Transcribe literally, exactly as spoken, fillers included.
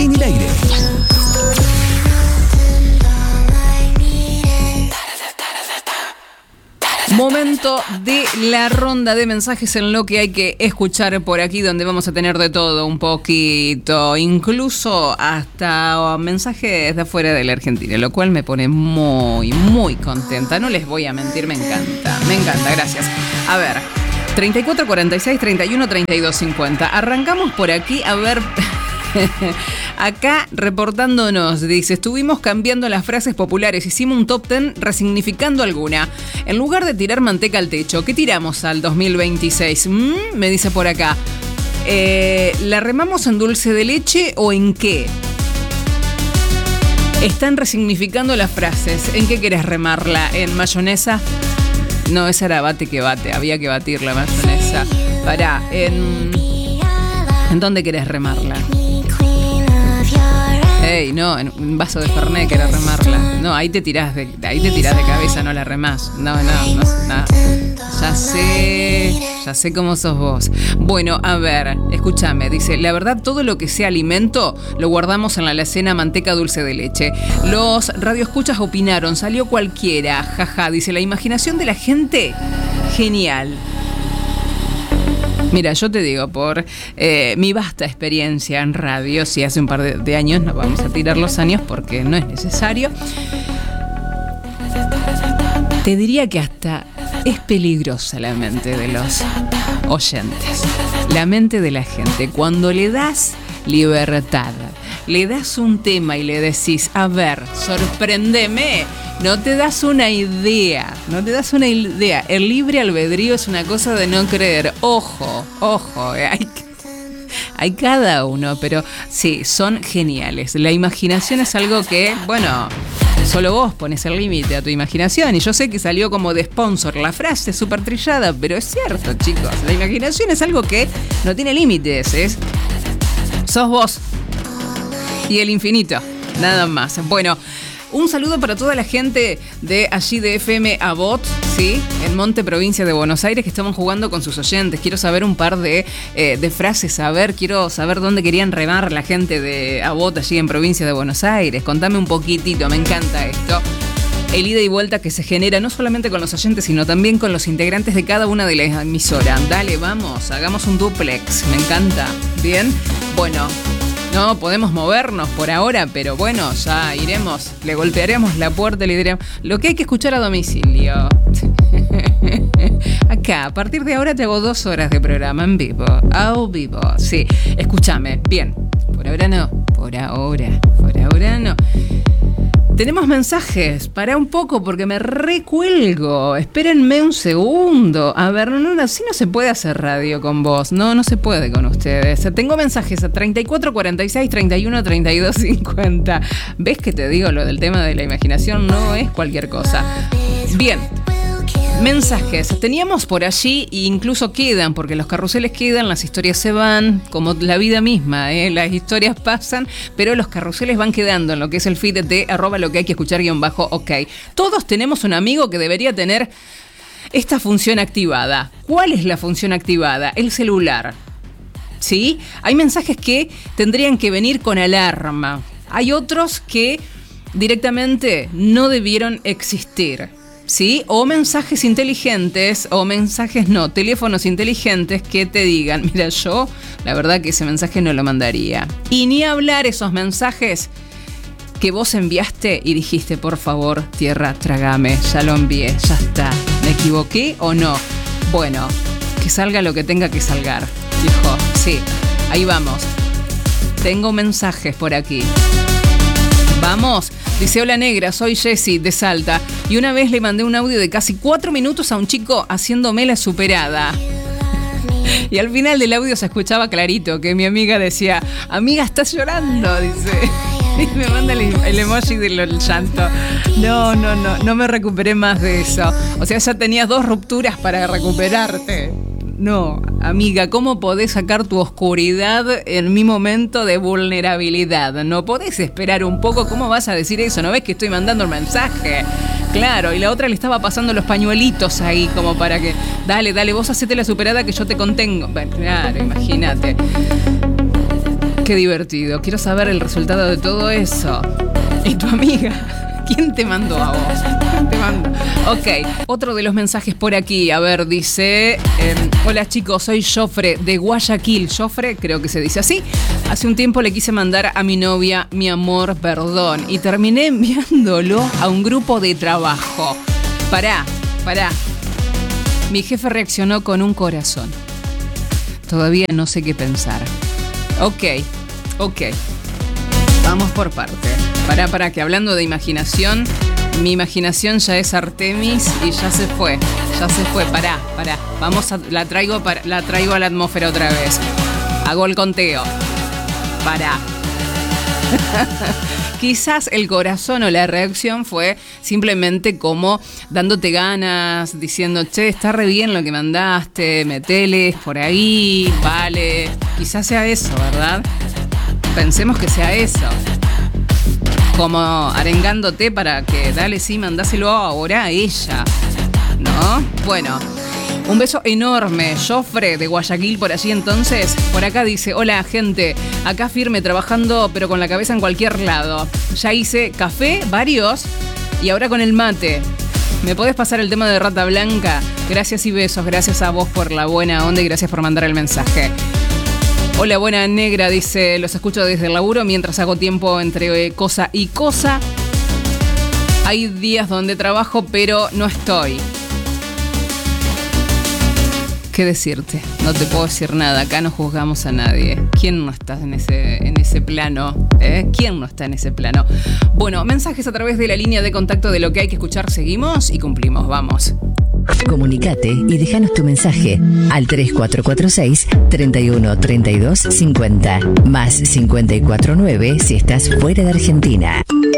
en el aire. Momento de la ronda de mensajes en lo que hay que escuchar por aquí, donde vamos a tener de todo un poquito, incluso hasta mensajes de afuera de la Argentina, lo cual me pone muy, muy contenta. No les voy a mentir, me encanta, me encanta, gracias. A ver, treinta y cuatro cuarenta y seis treinta y uno treinta y dos cincuenta. Arrancamos por aquí, a ver... Acá reportándonos, dice, estuvimos cambiando las frases populares, hicimos un top ten resignificando alguna. En lugar de tirar manteca al techo, ¿qué tiramos al dos mil veintiséis? ¿Mm? Me dice por acá. Eh, ¿La remamos en dulce de leche o en qué? Están resignificando las frases. ¿En qué querés remarla? ¿En mayonesa? No, esa era bate que bate, había que batir la mayonesa. Pará, ¿en, ¿en dónde querés remarla? Ey, no, en un vaso de Fernet querés remarla. No, ahí te tirás de, ahí te tirás de cabeza, no la remás. No, no, no, no. Ya sé, ya sé cómo sos vos. Bueno, a ver, escúchame, dice, la verdad todo lo que sea alimento lo guardamos en la alacena manteca dulce de leche. Los radioescuchas opinaron, salió cualquiera, jaja, dice, la imaginación de la gente, genial. Mira, yo te digo, por eh, mi vasta experiencia en radio, si hace un par de, de años, no vamos a tirar los años porque no es necesario, te diría que hasta es peligrosa la mente de los oyentes, la mente de la gente. Cuando le das libertad, le das un tema y le decís, a ver, sorpréndeme, no te das una idea, no te das una idea. El libre albedrío es una cosa de no creer. Ojo, ojo, eh, hay, hay cada uno, pero sí, son geniales. La imaginación es algo que, bueno, solo vos pones el límite a tu imaginación. Y yo sé que salió como de sponsor la frase, súper trillada, pero es cierto, chicos. La imaginación es algo que no tiene límites, es... sos vos y el infinito, nada más. Bueno... Un saludo para toda la gente de allí de F M Abot, ¿sí? En Monte, provincia de Buenos Aires, que estamos jugando con sus oyentes. Quiero saber un par de, eh, de frases, a ver, quiero saber dónde querían remar la gente de Abot allí en provincia de Buenos Aires. Contame un poquitito, me encanta esto. El ida y vuelta que se genera no solamente con los oyentes, sino también con los integrantes de cada una de las emisoras. Dale, vamos, hagamos un duplex, me encanta. Bien, bueno... No podemos movernos por ahora, pero bueno, ya iremos, le golpearemos la puerta y le diremos lo que hay que escuchar a domicilio. Acá, a partir de ahora te hago dos horas de programa en vivo, a vivo, sí. Escúchame, bien, por ahora no, por ahora, por ahora no. Tenemos mensajes, pará un poco porque me recuelgo. Espérenme un segundo. A ver, no, no, así no se puede hacer radio con vos. No, no se puede con ustedes. Tengo mensajes a treinta y cuatro cuarenta y seis treinta y uno treinta y dos cincuenta. ¿Ves que te digo lo del tema de la imaginación? No es cualquier cosa. Bien. Mensajes. Teníamos por allí, e incluso quedan, porque los carruseles quedan, las historias se van, como la vida misma, ¿eh? Las historias pasan, pero los carruseles van quedando en lo que es el feed de arroba lo que hay que escuchar guión bajo, ok. Todos tenemos un amigo que debería tener esta función activada. ¿Cuál es la función activada? El celular. ¿Sí? Hay mensajes que tendrían que venir con alarma. Hay otros que directamente no debieron existir. ¿Sí? O mensajes inteligentes, o mensajes no, teléfonos inteligentes que te digan, mira, yo la verdad que ese mensaje no lo mandaría. Y ni hablar esos mensajes que vos enviaste y dijiste, por favor, tierra, trágame, ya lo envié, ya está. ¿Me equivoqué o no? Bueno, que salga lo que tenga que salgar, dijo. Sí, ahí vamos. Tengo mensajes por aquí. Vamos, dice, hola negra, soy Jessie de Salta y una vez le mandé un audio de casi cuatro minutos a un chico haciéndome la superada. Y al final del audio se escuchaba clarito que mi amiga decía, amiga, estás llorando, dice. Y me manda el, el emoji del llanto. No, no, no, no me recuperé más de eso. O sea, ya tenías dos rupturas para recuperarte. No, amiga, ¿cómo podés sacar tu oscuridad en mi momento de vulnerabilidad? No podés esperar un poco, ¿cómo vas a decir eso? ¿No ves que estoy mandando un mensaje? Claro, y la otra le estaba pasando los pañuelitos ahí como para que, dale, dale, vos hacete la superada que yo te contengo. Bueno, claro, imagínate. Qué divertido. Quiero saber el resultado de todo eso. ¿Y tu amiga? ¿Quién te mandó a vos? ¿Quién te mandó? Ok, otro de los mensajes por aquí. A ver, dice... Eh, Hola chicos, soy Jofre de Guayaquil. Jofre, creo que se dice así. Hace un tiempo le quise mandar a mi novia mi amor, perdón. Y terminé enviándolo a un grupo de trabajo. Pará, pará. Mi jefe reaccionó con un corazón. Todavía no sé qué pensar. Ok, ok. Vamos por parte. Pará, pará, que hablando de imaginación, mi imaginación ya es Artemis y ya se fue. Ya se fue, pará, pará. Vamos a, la traigo, para, la traigo a la atmósfera otra vez. Hago el conteo. Pará. Quizás el corazón o la reacción fue simplemente como dándote ganas, diciendo, che, está re bien lo que mandaste, meteles por ahí, vale. Quizás sea eso, ¿verdad? Pensemos que sea eso. Como arengándote para que, dale, sí, mandáselo ahora a ella, ¿no? Bueno, un beso enorme. Jofre de Guayaquil por allí entonces. Por acá dice, hola gente, acá firme trabajando pero con la cabeza en cualquier lado. Ya hice café, varios, y ahora con el mate. ¿Me podés pasar el tema de Rata Blanca? Gracias y besos, gracias a vos por la buena onda y gracias por mandar el mensaje. Hola, buena negra, dice, los escucho desde el laburo mientras hago tiempo entre cosa y cosa. Hay días donde trabajo, pero no estoy. ¿Qué decirte? No te puedo decir nada, acá no juzgamos a nadie. ¿Quién no está en ese, en ese plano? ¿Eh? ¿Quién no está en ese plano? Bueno, mensajes a través de la línea de contacto de lo que hay que escuchar, seguimos y cumplimos, vamos. Comunicate y déjanos tu mensaje al tres cuatro cuatro seis, treinta y uno, treinta y dos, cincuenta más cincuenta y cuatro nueve si estás fuera de Argentina.